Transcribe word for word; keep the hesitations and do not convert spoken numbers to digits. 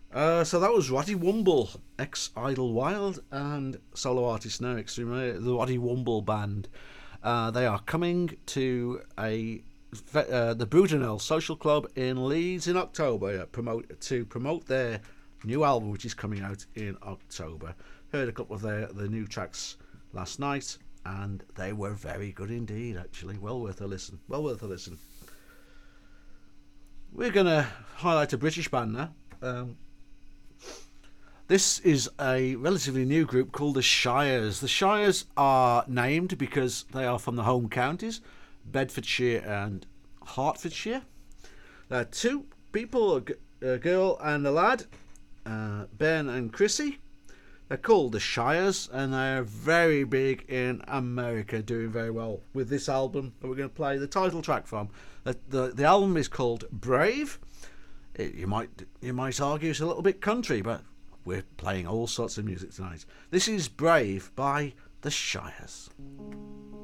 Uh, so that was Roddy Wumble, ex Idlewild and solo artist now, extremely the Roddy Wumble band. Uh, they are coming to a uh, the Brudenell Social Club in Leeds in October. Uh, promote to promote their new album, which is coming out in October. Heard a couple of their the new tracks last night, and they were very good indeed. Actually, well worth a listen. Well worth a listen. We're gonna highlight a British band now. Um, This is a relatively new group called the Shires. The Shires are named because they are from the home counties, Bedfordshire and Hertfordshire. There are two people, a, g- a girl and a lad, uh, Ben and Chrissy. They're called the Shires, and they're very big in America, doing very well with this album that we're going to play the title track from. The, the, the album is called Brave. It, you might you might argue it's a little bit country, but we're playing all sorts of music tonight. This is Brave by the Shires.